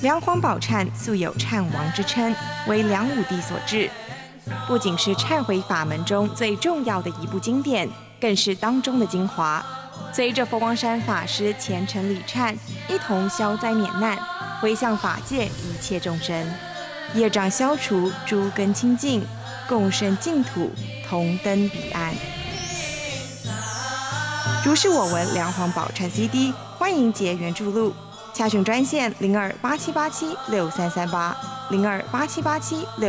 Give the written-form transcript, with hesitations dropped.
梁皇宝忏素有忏王之称，为梁武帝所制。不仅是忏悔法门中最重要的一部经典，更是当中的精华。随着佛光山法师虔诚礼忏，一同消灾免难，回向法界一切众生，业障消除，诸根清净，共生净土，同登彼岸。如是我闻梁皇宝忏 CD， 欢迎结缘注录。洽询专线0287876338，0287876338。